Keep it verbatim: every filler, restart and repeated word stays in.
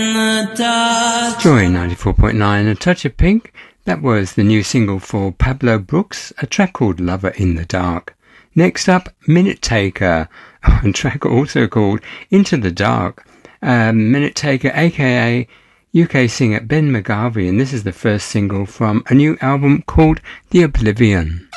in the dark. Joy ninety-four point nine, A Touch of Pink. That was the new single for Pablo Brooks, a track called Lover in the Dark. Next up, Minute Taker, a track also called Into the Dark. Um, Minute Taker, aka U K singer Ben McGarvey, and this is the first single from a new album called The Oblivion.